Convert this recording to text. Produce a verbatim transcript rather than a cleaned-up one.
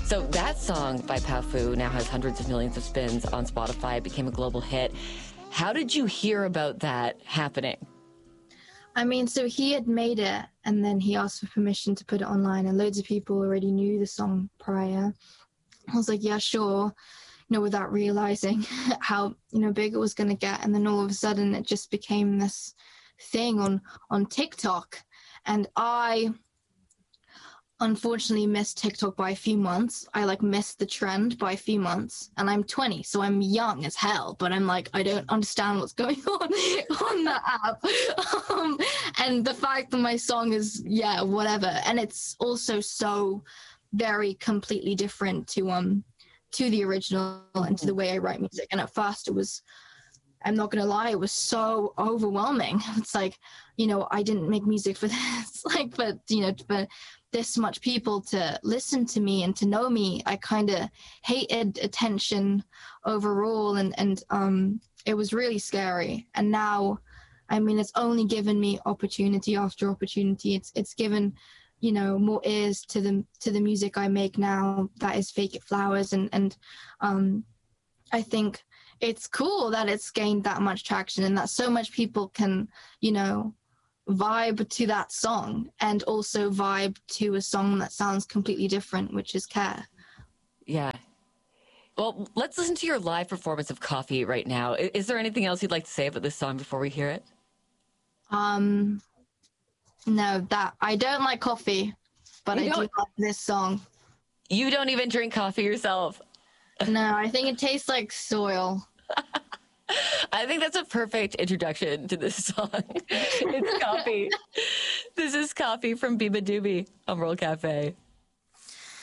So that song by Powfu now has hundreds of millions of spins on Spotify. It became a global hit. How did you hear about that happening? I mean, so he had made it, and then he asked for permission to put it online, and loads of people already knew the song prior. I was like, yeah, sure, you know, without realizing how, you know, big it was going to get. And then all of a sudden it just became this thing on, on TikTok. And I unfortunately missed TikTok by a few months. I like missed the trend by a few months, and I'm twenty, so I'm young as hell, but I'm like, I don't understand what's going on on that app. Um, and the fact that my song is, yeah, whatever. And it's also so very completely different to, um, to the original and to the way I write music. And at first it was, I'm not going to lie, it was so overwhelming. It's like, you know, I didn't make music for this, like, but, you know, for this much people to listen to me and to know me. I kind of hated attention overall, and, and um, it was really scary. And now, I mean, it's only given me opportunity after opportunity. It's it's given, you know, more ears to the to the music I make now. That is Fake It Flowers, and and um, I think it's cool that it's gained that much traction and that so much people can, you know, vibe to that song and also vibe to a song that sounds completely different, which is Care. Yeah. Well, let's listen to your live performance of Coffee right now. Is there anything else you'd like to say about this song before we hear it? Um, no, that I don't like coffee, but you I do like this song. You don't even drink coffee yourself? No, I think it tastes like soil. I think that's a perfect introduction to this song. It's Coffee. This is Coffee from Beabadoobee on World Cafe.